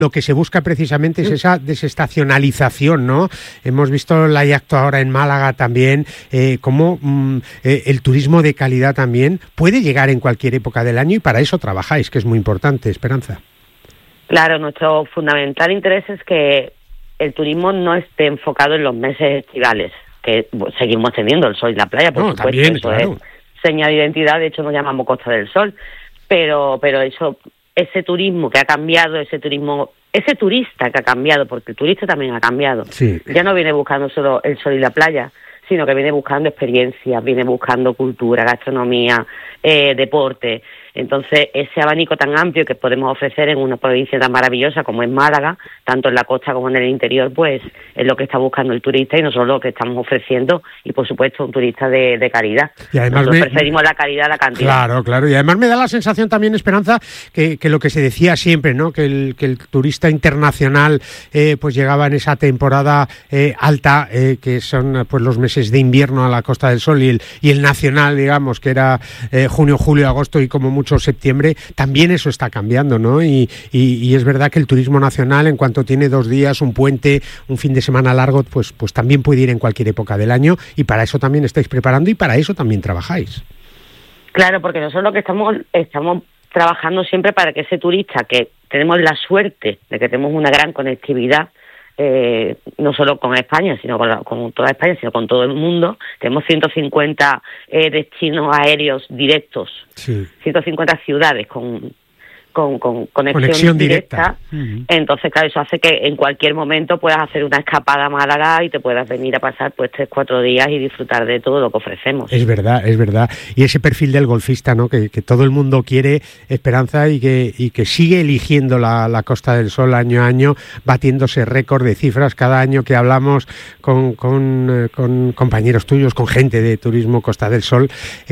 Lo que se busca precisamente es esa desestacionalización, ¿no? Hemos visto la Yacto ahora en Málaga también, cómo el turismo de calidad también puede llegar en cualquier época del año y para eso trabajáis, que es muy importante, Esperanza. Claro, nuestro fundamental interés es que el turismo no esté enfocado en los meses estivales, que seguimos teniendo el sol y la playa, por supuesto, también, eso claro. Es señal de identidad, de hecho nos llamamos Costa del Sol, pero eso, ese turismo que ha cambiado, ese turista que ha cambiado, porque el turista también ha cambiado, sí. Ya no viene buscando solo el sol y la playa, sino que viene buscando experiencias, viene buscando cultura, gastronomía, deporte. Entonces, ese abanico tan amplio que podemos ofrecer en una provincia tan maravillosa como es Málaga, tanto en la costa como en el interior, pues es lo que está buscando el turista y nosotros lo que estamos ofreciendo, y por supuesto un turista de calidad. Y además nosotros preferimos la calidad a la cantidad. Claro, y además me da la sensación también, Esperanza, que lo que se decía siempre, ¿no? Que el turista internacional pues llegaba en esa temporada alta, que son pues los meses de invierno a la Costa del Sol, y el nacional, digamos, que era junio, julio, agosto y como mucho septiembre. También eso está cambiando, ¿no? Y es verdad que el turismo nacional, en cuanto tiene 2 días, un puente, un fin de semana largo, pues también puede ir en cualquier época del año, y para eso también estáis preparando y para eso también trabajáis. Claro, porque nosotros lo que estamos trabajando siempre para que ese turista, que tenemos la suerte de que tenemos una gran conectividad, no solo con España, sino con toda España, sino con todo el mundo. Tenemos 150 destinos aéreos directos, sí. 150 ciudades con conexión directa. Uh-huh. Entonces, claro, eso hace que en cualquier momento puedas hacer una escapada a Málaga y te puedas venir a pasar pues 3-4 días y disfrutar de todo lo que ofrecemos. Es verdad. Y ese perfil del golfista, ¿no? Que todo el mundo quiere, Esperanza, y que sigue eligiendo la Costa del Sol año a año, batiéndose récord de cifras cada año que hablamos con compañeros tuyos, con gente de Turismo Costa del Sol.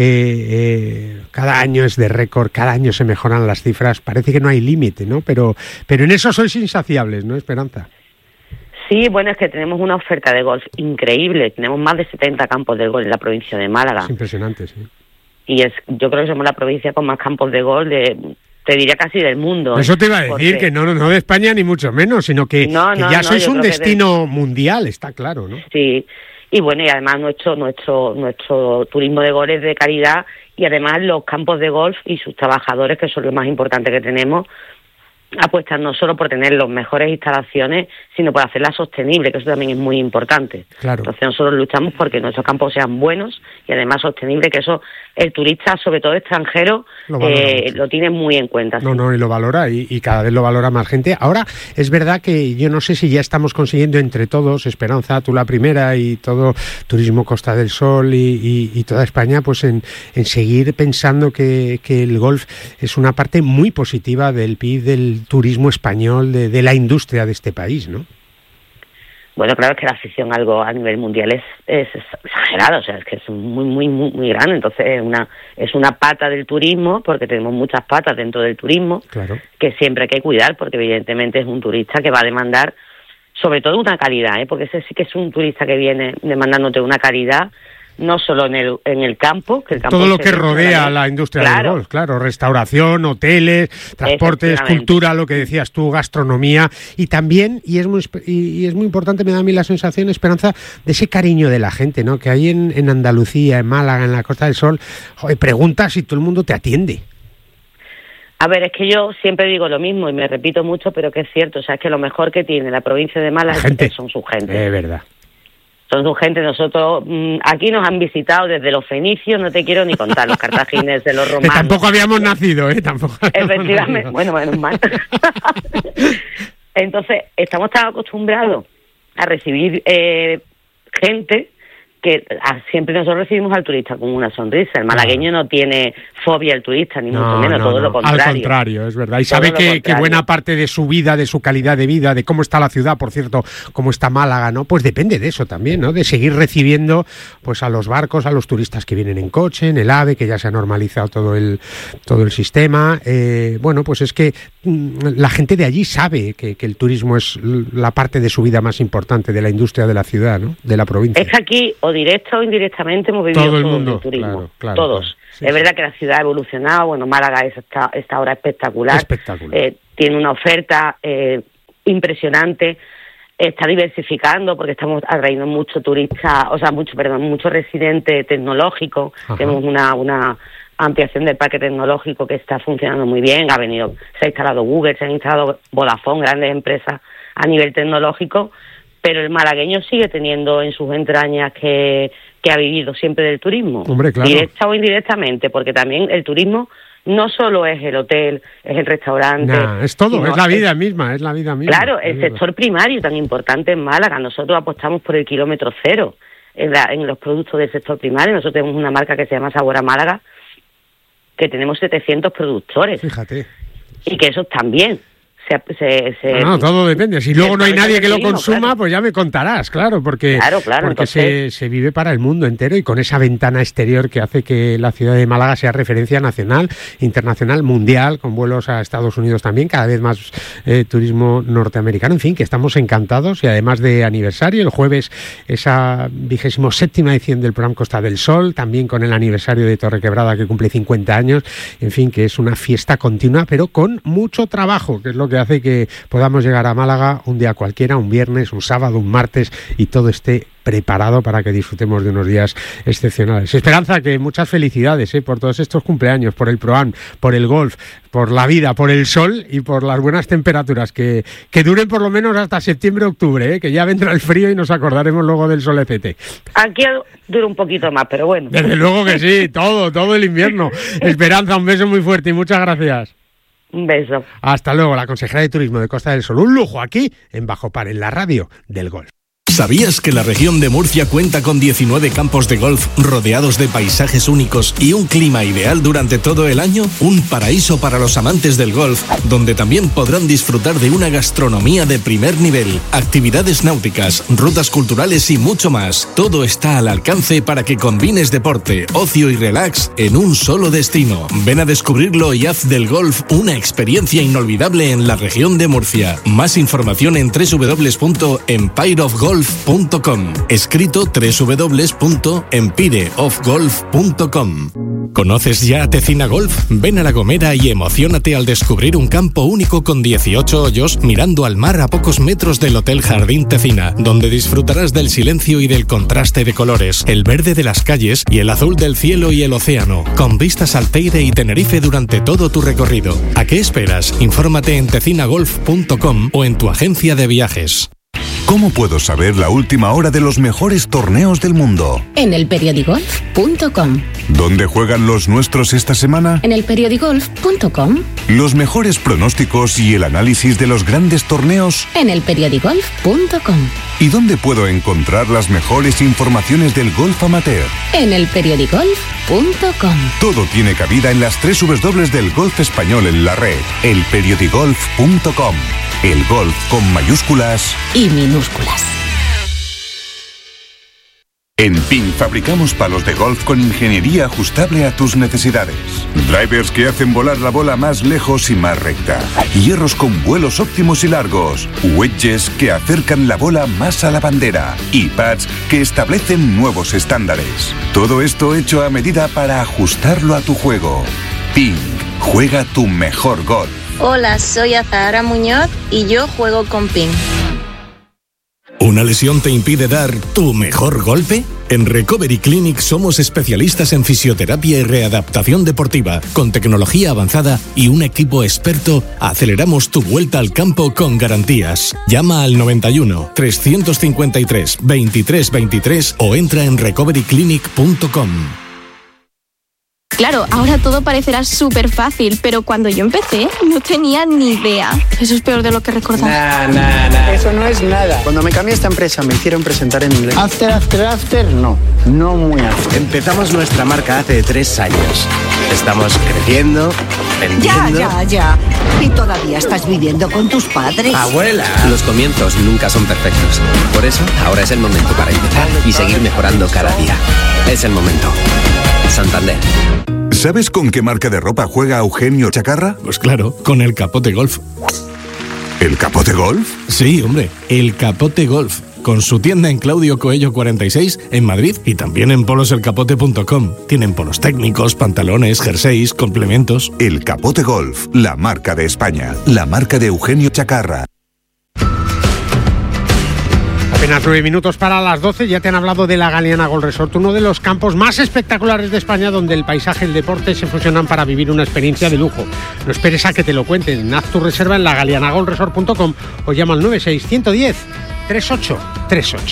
Cada año es de récord, cada año se mejoran las cifras. Parece que no hay límite, ¿no? Pero en eso sois insaciables, ¿no, Esperanza? Sí, bueno, es que tenemos una oferta de golf increíble. Tenemos más de 70 campos de golf en la provincia de Málaga. Es impresionante, sí. Y yo creo que somos la provincia con más campos de golf te diría casi del mundo. Eso te iba a decir, que no de España ni mucho menos, sino que ya sois un destino mundial, está claro, ¿no? Sí, y bueno, y además nuestro turismo de golf es de calidad, y además los campos de golf y sus trabajadores, que son lo más importante que tenemos, apuestan no solo por tener las mejores instalaciones, sino por hacerlas sostenibles, que eso también es muy importante. Claro. Entonces nosotros luchamos porque nuestros campos sean buenos y además sostenibles, que eso el turista, sobre todo extranjero, lo tiene muy en cuenta. No, y lo valora, y cada vez lo valora más gente. Ahora, es verdad que yo no sé si ya estamos consiguiendo entre todos, Esperanza, tú la primera, y todo Turismo Costa del Sol y toda España, pues en seguir pensando que el golf es una parte muy positiva del PIB, del turismo español, de la industria de este país, ¿no? Bueno, claro, es que la afición algo a nivel mundial es exagerada, o sea, es que es muy grande. Entonces es una pata del turismo, porque tenemos muchas patas dentro del turismo, claro, que siempre hay que cuidar, porque evidentemente es un turista que va a demandar sobre todo una calidad, porque ese sí que es un turista que viene demandándote una calidad, no solo en el campo, que el campo todo lo que rodea la industria del golf, claro, restauración, hoteles, transportes, cultura, lo que decías tú, gastronomía, y también, y es muy importante, me da a mí la sensación, Esperanza, de ese cariño de la gente, ¿no? Que hay en Andalucía, en Málaga, en la Costa del Sol, preguntas y todo el mundo te atiende. A ver, es que yo siempre digo lo mismo y me repito mucho, pero que es cierto, o sea, es que lo mejor que tiene la provincia de Málaga son sus gentes. Es verdad. Son su gente. Nosotros aquí nos han visitado desde los fenicios, no te quiero ni contar, los cartagineses, los romanos. Que tampoco habíamos nacido, tampoco. Efectivamente, bueno, menos mal. Entonces, estamos tan acostumbrados a recibir gente que siempre nosotros recibimos al turista con una sonrisa. El malagueño no tiene fobia al turista, ni mucho menos, todo lo contrario. Al contrario, es verdad. Y sabe que buena parte de su vida, de su calidad de vida, de cómo está la ciudad, por cierto, cómo está Málaga, ¿no? Pues depende de eso también, ¿no? De seguir recibiendo pues a los barcos, a los turistas que vienen en coche, en el AVE, que ya se ha normalizado todo el sistema. Bueno, pues es que la gente de allí sabe que el turismo es la parte de su vida más importante, de la industria de la ciudad, ¿no? De la provincia. Es que aquí, o directa o indirectamente, hemos vivido todo el mundo, el turismo, claro, todos. Claro. Sí, es verdad que la ciudad ha evolucionado, bueno, Málaga está ahora espectacular. Espectacular. Tiene una oferta impresionante. Está diversificando porque estamos atrayendo mucho turista, mucho residente tecnológico. Ajá. Tenemos una ampliación del parque tecnológico que está funcionando muy bien. Se ha instalado Google, se han instalado Vodafone, grandes empresas a nivel tecnológico, pero el malagueño sigue teniendo en sus entrañas que ha vivido siempre del turismo. Hombre, claro. Directa o indirectamente, porque también el turismo no solo es el hotel, es el restaurante. Es todo, es la vida misma, Claro, el sector primario tan importante en Málaga. Nosotros apostamos por el kilómetro cero en los productos del sector primario. Nosotros tenemos una marca que se llama Sabor a Málaga, que tenemos 700 productores. Fíjate. Y que esos también No, todo depende. Si luego no hay nadie que lo consuma, claro, pues ya me contarás, claro, porque entonces se vive para el mundo entero y con esa ventana exterior que hace que la ciudad de Málaga sea referencia nacional, internacional, mundial, con vuelos a Estados Unidos también, cada vez más turismo norteamericano. En fin, que estamos encantados y además de aniversario, el jueves esa 27ª edición del programa Costa del Sol, también con el aniversario de Torrequebrada que cumple 50 años, en fin, que es una fiesta continua, pero con mucho trabajo, que es lo que hace que podamos llegar a Málaga un día cualquiera, un viernes, un sábado, un martes y todo esté preparado para que disfrutemos de unos días excepcionales. Esperanza, que muchas felicidades por todos estos cumpleaños, por el ProAm, por el golf, por la vida, por el sol y por las buenas temperaturas, que duren por lo menos hasta septiembre-octubre, que ya vendrá el frío y nos acordaremos luego del solecete. Aquí dura un poquito más, pero bueno. Desde luego que sí, todo el invierno. Esperanza, un beso muy fuerte y muchas gracias. Un beso. Hasta luego, la consejera de Turismo de Costa del Sol. Un lujo aquí en Bajo Par, en la radio del golf. ¿Sabías que la región de Murcia cuenta con 19 campos de golf rodeados de paisajes únicos y un clima ideal durante todo el año? Un paraíso para los amantes del golf, donde también podrán disfrutar de una gastronomía de primer nivel, actividades náuticas, rutas culturales y mucho más. Todo está al alcance para que combines deporte, ocio y relax en un solo destino. Ven a descubrirlo y haz del golf una experiencia inolvidable en la región de Murcia. Más información en www.empireofgolf.com. Escrito www.empireofgolf.com. ¿Conoces ya Tecina Golf? Ven a La Gomera y emociónate al descubrir un campo único con 18 hoyos mirando al mar a pocos metros del Hotel Jardín Tecina, donde disfrutarás del silencio y del contraste de colores, el verde de las calles y el azul del cielo y el océano, con vistas al Teide y Tenerife durante todo tu recorrido. ¿A qué esperas? Infórmate en tecinagolf.com o en tu agencia de viajes. ¿Cómo puedo saber la última hora de los mejores torneos del mundo? En elperiodigolf.com. ¿Dónde juegan los nuestros esta semana? En elperiodigolf.com. Los mejores pronósticos y el análisis de los grandes torneos. En elperiodigolf.com. ¿Y dónde puedo encontrar las mejores informaciones del golf amateur? En elperiodigolf.com. Todo tiene cabida en las 3 W del golf español en la red. elperiodigolf.com. El golf con mayúsculas y minúsculas. En PIN fabricamos palos de golf con ingeniería ajustable a tus necesidades. Drivers que hacen volar la bola más lejos y más recta. Hierros con vuelos óptimos y largos. Wedges que acercan la bola más a la bandera. Y pads que establecen nuevos estándares. Todo esto hecho a medida para ajustarlo a tu juego. PIN, juega tu mejor golf. Hola, soy Azahara Muñoz y yo juego con PIN. ¿Una lesión te impide dar tu mejor golpe? En Recovery Clinic somos especialistas en fisioterapia y readaptación deportiva. Con tecnología avanzada y un equipo experto, aceleramos tu vuelta al campo con garantías. Llama al 91 353 23 23 o entra en recoveryclinic.com. Claro, ahora todo parecerá súper fácil, pero cuando yo empecé no tenía ni idea. Eso es peor de lo que recordaba. Nah. Eso no es nada. Cuando me cambié a esta empresa me hicieron presentar en inglés. After, no muy after. Empezamos nuestra marca hace 3 años. Estamos creciendo, vendiendo... Ya. ¿Y todavía estás viviendo con tus padres? ¡Abuela! Los comienzos nunca son perfectos. Por eso, ahora es el momento para empezar y seguir mejorando cada día. Es el momento. Santander. ¿Sabes con qué marca de ropa juega Eugenio Chacarra? Pues claro, con el Capote Golf. ¿El Capote Golf? Sí, hombre, el Capote Golf. Con su tienda en Claudio Coello 46 en Madrid y también en poloselcapote.com. Tienen polos técnicos, pantalones, jerseys, complementos. El Capote Golf, la marca de España, la marca de Eugenio Chacarra. Apenas 9 minutos para las 12, ya te han hablado de la Galeana Golf Resort, uno de los campos más espectaculares de España, donde el paisaje y el deporte se fusionan para vivir una experiencia de lujo. No esperes a que te lo cuenten, haz tu reserva en lagaleanagolfresort.com o llama al 96-110-3838.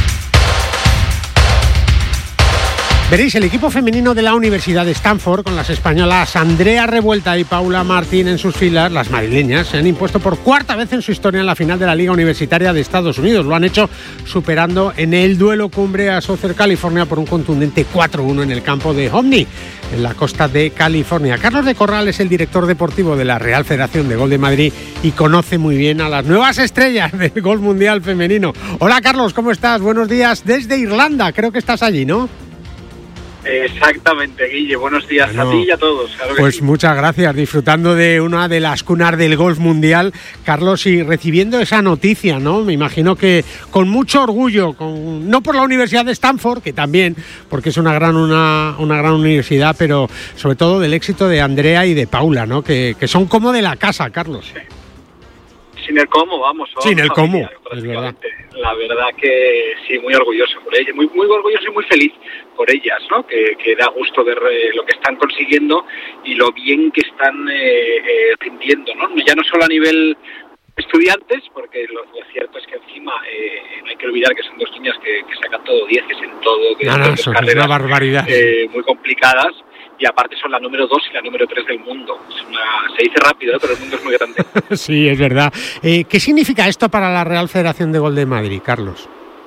Veréis, el equipo femenino de la Universidad de Stanford, con las españolas Andrea Revuelta y Paula Martín en sus filas, las madrileñas, se han impuesto por cuarta vez en su historia en la final de la Liga Universitaria de Estados Unidos. Lo han hecho superando en el duelo cumbre a Southern California por un contundente 4-1 en el campo de Omni, en la costa de California. Carlos de Corral es el director deportivo de la Real Federación de Golf de Madrid y conoce muy bien a las nuevas estrellas del golf mundial femenino. Hola Carlos, ¿cómo estás? Buenos días desde Irlanda, creo que estás allí, ¿no? Exactamente, Guille, buenos días a ti y a todos. Claro que pues sí. Muchas gracias, disfrutando de una de las cunas del golf mundial, Carlos, y recibiendo esa noticia, ¿no? Me imagino que con mucho orgullo, no por la Universidad de Stanford, que también, porque es una gran universidad, pero sobre todo del éxito de Andrea y de Paula, ¿no? Que son como de la casa, Carlos. Sí. Sin el cómo, vamos. Sin el cómo, es verdad. La verdad que sí, muy orgulloso por ellas, muy orgulloso y muy feliz por ellas, ¿no? Que da gusto ver lo que están consiguiendo y lo bien que están rindiendo, ¿no? Ya no solo a nivel estudiantes, porque lo cierto es que encima no hay que olvidar que son dos niñas que sacan todo 10 en todo, que son carreras, una barbaridad. Muy complicadas. Y aparte son la número 2 y la número 3 del mundo. Se dice rápido, pero el mundo es muy grande. Sí, es verdad. ¿Qué significa esto para la Real Federación de Golf de Madrid, Carlos?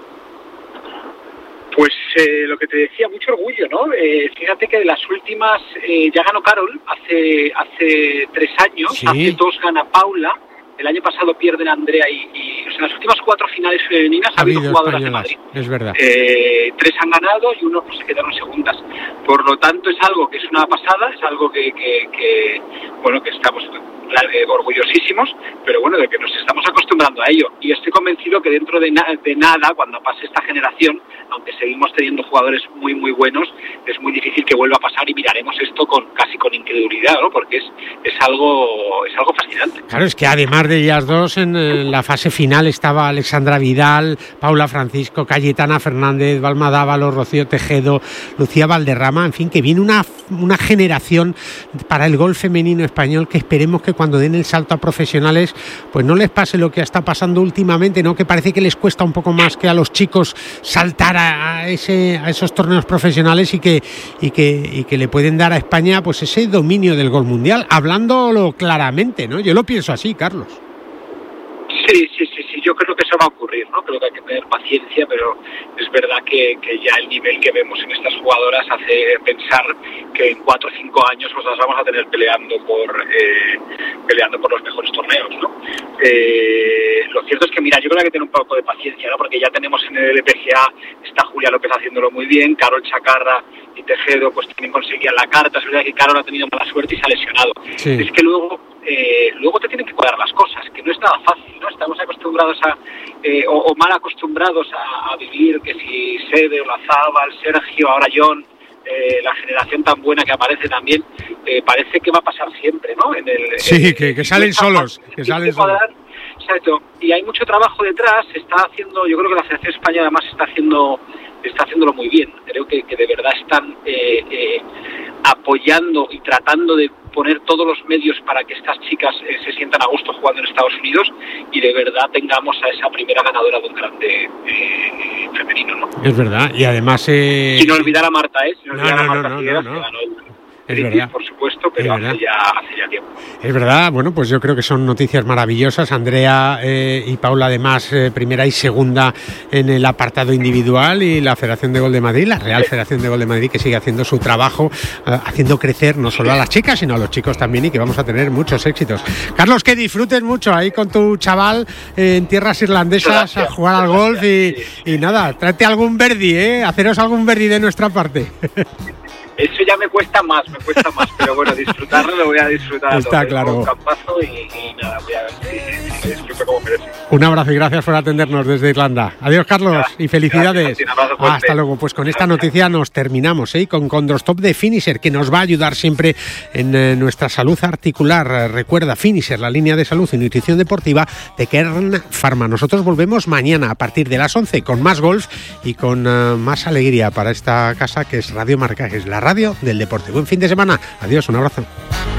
Pues lo que te decía, mucho orgullo, ¿no? Fíjate que de las últimas ya ganó Carol hace 3 años, sí. Hace 2 gana Paula. El año pasado pierden Andrea y o sea, en las últimas 4 finales femeninas ha habido jugadoras españolas de Madrid. Es verdad. 3 han ganado y 1 pues, se quedaron segundas. Por lo tanto, es algo que es una pasada, es algo que estamos orgullosísimos, pero bueno, de que nos estamos acostumbrando a ello. Y estoy convencido que dentro de nada, cuando pase esta generación, aunque seguimos teniendo jugadores muy, muy buenos, es muy difícil que vuelva a pasar y miraremos esto casi con incredulidad, ¿no? Porque es algo fascinante. Claro, es que además de ellas dos, en la fase final estaba Alexandra Vidal, Paula Francisco, Cayetana Fernández, Balma Dávalos, Rocío Tejedo, Lucía Valderrama, en fin, que viene una generación para el golf femenino español que esperemos que cuando den el salto a profesionales, pues no les pase lo que está pasando últimamente, ¿no? Que parece que les cuesta un poco más que a los chicos saltar a esos torneos profesionales y que le pueden dar a España pues ese dominio del golf mundial, hablándolo claramente, ¿no? Yo lo pienso así, Carlos. Sí, yo creo que eso va a ocurrir, ¿no? Creo que hay que tener paciencia, pero es verdad que ya el nivel que vemos en estas jugadoras hace pensar que en 4 o 5 años pues las vamos a tener peleando por los mejores torneos, ¿no? Lo cierto es que, mira, yo creo que hay que tener un poco de paciencia, ¿no? Porque ya tenemos en el LPGA, está Julia López haciéndolo muy bien, Carol Chacarra y Tejedo pues también conseguían la carta. Es verdad que Carol ha tenido mala suerte y se ha lesionado. Sí. Es que luego te tienen que cuadrar las cosas, que no es nada fácil, ¿no? Estamos acostumbrados o mal acostumbrados a vivir que si Sede, Olazábal, Sergio, ahora John, la generación tan buena que aparece también, parece que va a pasar siempre, ¿no? Que salen solos, que salen solos. Exacto, y hay mucho trabajo detrás, se está haciendo, yo creo que la Federación Española además está haciéndolo muy bien. Creo que de verdad están apoyando y tratando de poner todos los medios para que estas chicas se sientan a gusto jugando en Estados Unidos y de verdad tengamos a esa primera ganadora de un grande femenino, ¿no? Es verdad, y además... Sin olvidar a Marta, Figueras, no. que ganó el... Es verdad. Por supuesto, pero hace ya tiempo. Es verdad, bueno, pues yo creo que son noticias maravillosas. Andrea y Paula, además, primera y segunda en el apartado individual, y la Federación de Golf de Madrid, la Real Federación de Golf de Madrid, que sigue haciendo su trabajo, haciendo crecer no solo a las chicas, sino a los chicos también, y que vamos a tener muchos éxitos. Carlos, que disfrutes mucho ahí con tu chaval en tierras irlandesas. Gracias, a jugar al golf y nada, tráete algún birdie, haceros algún birdie de nuestra parte. Eso ya me cuesta más, pero bueno, disfrutarlo lo voy a disfrutar. Está claro. Un campazo y nada, voy a ver si se disfrute como merece. Un abrazo y gracias por atendernos desde Irlanda. Adiós, Carlos, y felicidades. Hasta luego. Pues con esta noticia nos terminamos, con Condrostop de Finisher, que nos va a ayudar siempre en nuestra salud articular. Recuerda, Finisher, la línea de salud y nutrición deportiva de Kern Pharma. Nosotros volvemos mañana a partir de las 11 con más golf y con más alegría para esta casa que es Radio Marca, que es la radio del deporte. Buen fin de semana. Adiós, un abrazo.